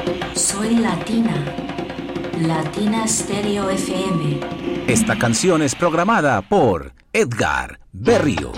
Soy latina. Latina Stereo FM. Esta canción es programada por Edgar Berrío.